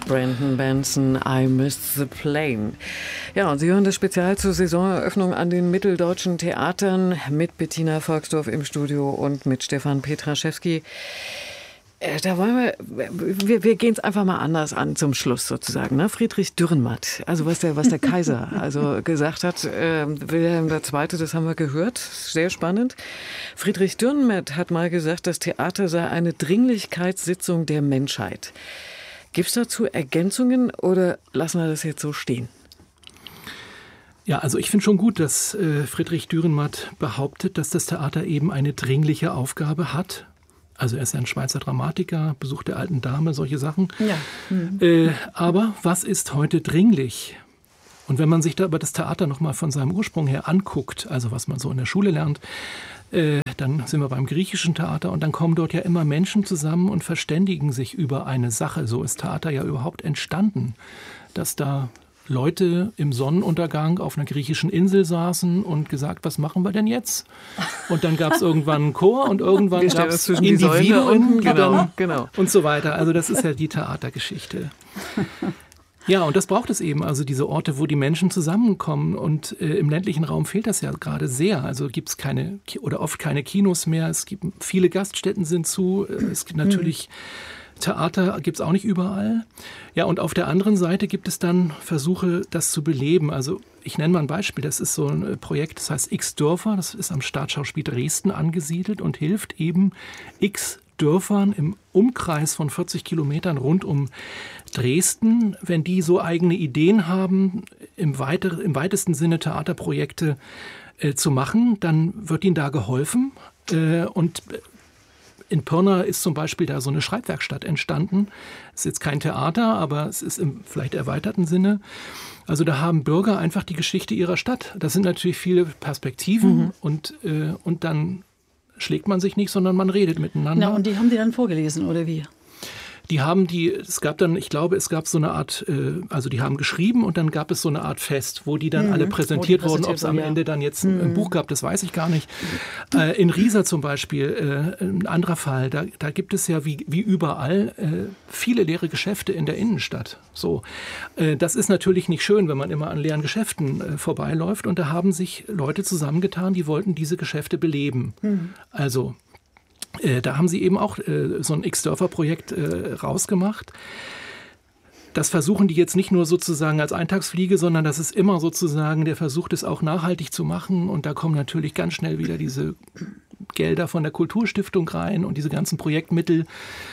Brandon Benson, I Missed the Plane. Ja, und Sie hören das Spezial zur Saisoneröffnung an den mitteldeutschen Theatern mit Bettina Volksdorf im Studio und mit Stefan Petraschewski. Da wollen wir gehen es einfach mal anders an zum Schluss sozusagen. Ne? Friedrich Dürrenmatt, also was der Kaiser also gesagt hat, Wilhelm II., das haben wir gehört, sehr spannend. Friedrich Dürrenmatt hat mal gesagt, das Theater sei eine Dringlichkeitssitzung der Menschheit. Gibt es dazu Ergänzungen oder lassen wir das jetzt so stehen? Ja, also ich finde schon gut, dass Friedrich Dürrenmatt behauptet, dass das Theater eben eine dringliche Aufgabe hat. Also er ist ja ein Schweizer Dramatiker, Besuch der alten Dame, solche Sachen. Ja. Aber was ist heute dringlich? Und wenn man sich da aber das Theater nochmal von seinem Ursprung her anguckt, also was man so in der Schule lernt, dann sind wir beim griechischen Theater und dann kommen dort ja immer Menschen zusammen und verständigen sich über eine Sache. So ist Theater ja überhaupt entstanden, dass da Leute im Sonnenuntergang auf einer griechischen Insel saßen und gesagt, was machen wir denn jetzt? Und dann gab es irgendwann einen Chor und irgendwann gab es Individuen genau. und so weiter. Also das ist ja die Theatergeschichte. Ja, und das braucht es eben, also diese Orte, wo die Menschen zusammenkommen. Und im ländlichen Raum fehlt das ja gerade sehr. Also gibt es keine oder oft keine Kinos mehr. Es gibt viele Gaststätten sind zu. Es gibt natürlich Theater gibt es auch nicht überall. Ja, und auf der anderen Seite gibt es dann Versuche, das zu beleben. Also ich nenne mal ein Beispiel. Das ist so ein Projekt, das heißt X-Dörfer. Das ist am Staatsschauspiel Dresden angesiedelt und hilft eben X Dörfern im Umkreis von 40 Kilometern rund um Dresden, wenn die so eigene Ideen haben, im weitesten Sinne Theaterprojekte zu machen, dann wird ihnen da geholfen. Und in Pirna ist zum Beispiel da so eine Schreibwerkstatt entstanden. Es ist jetzt kein Theater, aber es ist im vielleicht erweiterten Sinne. Also da haben Bürger einfach die Geschichte ihrer Stadt. Das sind natürlich viele Perspektiven und dann schlägt man sich nicht, sondern man redet miteinander. Na, und die haben die dann vorgelesen, oder wie? Es gab so eine Art, also die haben geschrieben und dann gab es so eine Art Fest, wo die dann alle präsentiert wurden. Ob es am Ende dann jetzt ein Buch gab, das weiß ich gar nicht. In Riesa zum Beispiel, ein anderer Fall, da gibt es ja wie überall viele leere Geschäfte in der Innenstadt. So, das ist natürlich nicht schön, wenn man immer an leeren Geschäften vorbeiläuft. Und da haben sich Leute zusammengetan, die wollten diese Geschäfte beleben. Also da haben sie eben auch so ein X-Dörfer-Projekt rausgemacht. Das versuchen die jetzt nicht nur sozusagen als Eintagsfliege, sondern das ist immer sozusagen der Versuch, das auch nachhaltig zu machen. Und da kommen natürlich ganz schnell wieder diese Gelder von der Kulturstiftung rein und diese ganzen Projektmittel,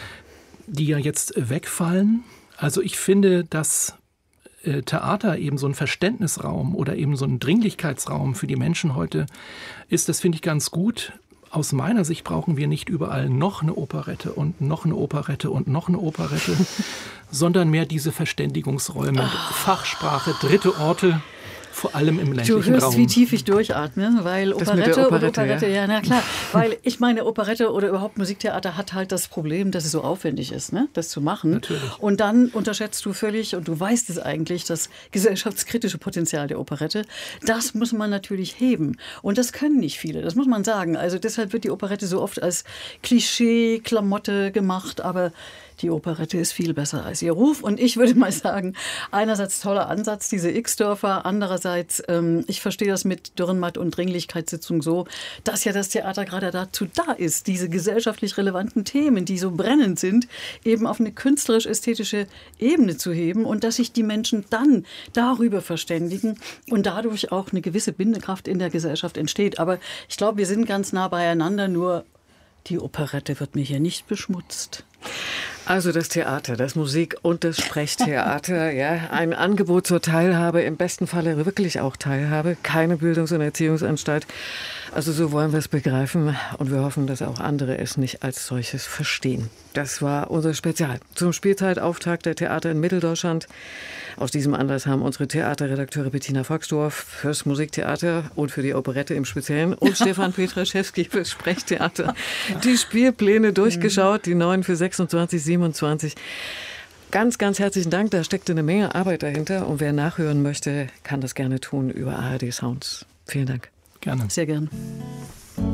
die ja jetzt wegfallen. Also ich finde, dass Theater eben so ein Verständnisraum oder eben so ein Dringlichkeitsraum für die Menschen heute ist. Das finde ich ganz gut. Aus meiner Sicht brauchen wir nicht überall noch eine Operette und noch eine Operette und noch eine Operette, sondern mehr diese Verständigungsräume, Fachsprache, dritte Orte, vor allem im ländlichen Raum. Du hörst, wie tief ich durchatme, weil Operette, ja, na klar. Weil ich meine, Operette oder überhaupt Musiktheater hat halt das Problem, dass es so aufwendig ist, ne, das zu machen. Natürlich. Und dann unterschätzt du völlig, und du weißt es eigentlich, das gesellschaftskritische Potenzial der Operette. Das muss man natürlich heben. Und das können nicht viele, das muss man sagen. Also deshalb wird die Operette so oft als Klischee-Klamotte gemacht, aber die Operette ist viel besser als ihr Ruf. Und ich würde mal sagen, einerseits toller Ansatz, diese X-Dörfer. Andererseits, ich verstehe das mit Dürrenmatt und Dringlichkeitssitzung so, dass ja das Theater gerade dazu da ist, diese gesellschaftlich relevanten Themen, die so brennend sind, eben auf eine künstlerisch-ästhetische Ebene zu heben und dass sich die Menschen dann darüber verständigen und dadurch auch eine gewisse Bindekraft in der Gesellschaft entsteht. Aber ich glaube, wir sind ganz nah beieinander, nur die Operette wird mir hier nicht beschmutzt. Also das Theater, das Musik- und das Sprechtheater, ja, ein Angebot zur Teilhabe, im besten Falle wirklich auch Teilhabe, keine Bildungs- und Erziehungsanstalt. Also so wollen wir es begreifen und wir hoffen, dass auch andere es nicht als solches verstehen. Das war unser Spezial zum Spielzeitauftakt der Theater in Mitteldeutschland. Aus diesem Anlass haben unsere Theaterredakteure Bettina Volksdorf fürs Musiktheater und für die Operette im Speziellen und Stefan Petraschewski fürs Sprechtheater die Spielpläne durchgeschaut, die neuen für 26, 27. Ganz, ganz herzlichen Dank. Da steckte eine Menge Arbeit dahinter. Und wer nachhören möchte, kann das gerne tun über ARD Sounds. Vielen Dank. Gerne. Sehr gern.